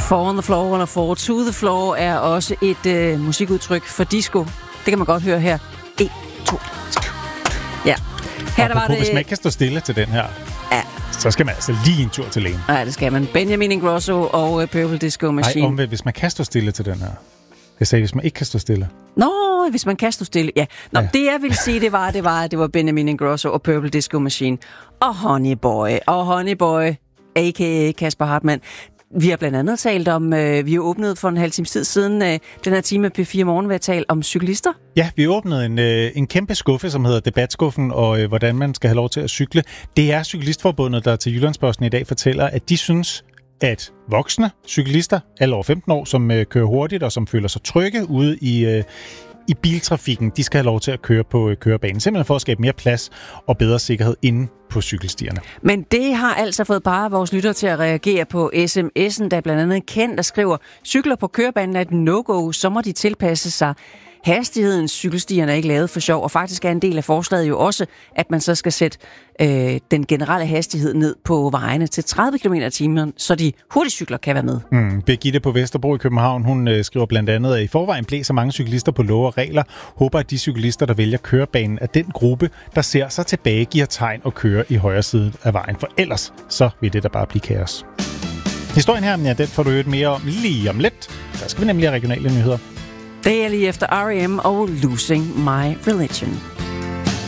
Four on the floor eller four to the floor er også et musikudtryk for disco. Det kan man godt høre her. 1, 2, 3. Ja. Her der var det... Hvis man ikke kan stå stille til den her, ja, så skal man altså lige en tur til lægen. Nej, det skal man. Benjamin Ingrosso og Purple Disco Machine. Nej, omvendt, hvis man kan stå stille til den her. Jeg sagde, hvis man ikke kan stå stille. Nå, hvis man kan stå stille. Ja. Nå, ja. Det jeg ville sige, det var Benjamin Ingrosso og Purple Disco Machine. Og Honey Boy, a.k.a. Kasper Hartmann. Vi har blandt andet talt om, vi har åbnet for en halv times tid siden den her time P4 Morgen ved at tale om cyklister. Ja, vi åbnede en kæmpe skuffe, som hedder Debatskuffen, og hvordan man skal have lov til at cykle. Det er Cyklistforbundet, der til Jyllandsposten i dag fortæller, at de synes, at voksne cyklister, alle over 15 år, som kører hurtigt og som føler sig trygge ude i biltrafikken, de skal have lov til at køre på kørebanen, simpelthen for at skabe mere plads og bedre sikkerhed inde på cykelstierne. Men det har altså fået bare vores lyttere til at reagere på sms'en, der blandt andet Ken, der skriver, cykler på kørebanen er et no-go, så må de tilpasse sig. Hastigheden cykelstierne er ikke lavet for sjov, og faktisk er en del af forslaget jo også, at man så skal sætte den generelle hastighed ned på vejene til 30 km/t, så de hurtigcykler kan være med. Birgitte på Vesterbro i København, hun skriver blandt andet, at i forvejen blæser mange cyklister på love og regler. Håber, at de cyklister, der vælger kørebanen, er den gruppe, der ser sig tilbage, giver tegn og kører i højre side af vejen. For ellers så vil det da bare blive kaos. Historien her, ja, den får du hørt mere om lige om lidt. Der skal vi nemlig have regionale nyheder. Det er lige efter R.E.M. og Losing My Religion.